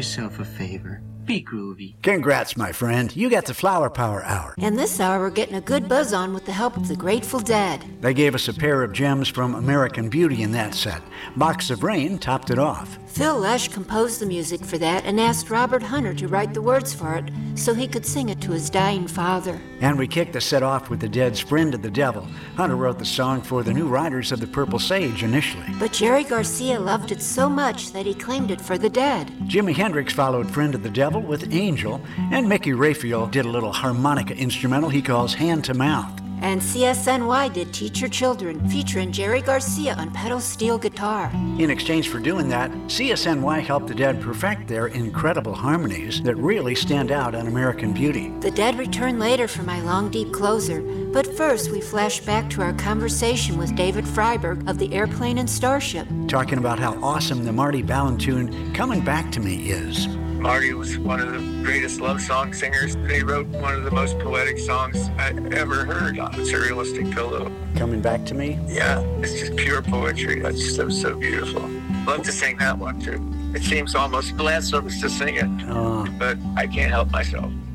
yourself a favor. Be groovy. Congrats, my friend. You got the Flower Power Hour. And this hour, we're getting a good buzz on with the help of the Grateful Dead. They gave us a pair of gems from American Beauty in that set. Box of Rain topped it off. Phil Lesh composed the music for that and asked Robert Hunter to write the words for it so he could sing it to his dying father. And we kicked the set off with the Dead's Friend of the Devil. Hunter wrote the song for the New Riders of the Purple Sage initially. But Jerry Garcia loved it so much that he claimed it for the Dead. Jimi Hendrix followed Friend of the Devil with Angel, and Mickey Raphael did a little harmonica instrumental he calls Hand to Mouth. And CSNY did Teach Your Children, featuring Jerry Garcia on pedal steel guitar. In exchange for doing that, CSNY helped the Dead perfect their incredible harmonies that really stand out on American Beauty. The Dead return later for my long, deep closer, but first we flash back to our conversation with David Freiberg of the Airplane and Starship. Talking about how awesome the Marty Balin tune Coming Back to Me is. Marty was one of the greatest love song singers. He wrote one of the most poetic songs I ever heard on Surrealistic Pillow. Coming Back to Me? Yeah, it's just pure poetry. That's so beautiful. Love to sing that one too. It seems almost blasphemous to sing it, but I can't help myself.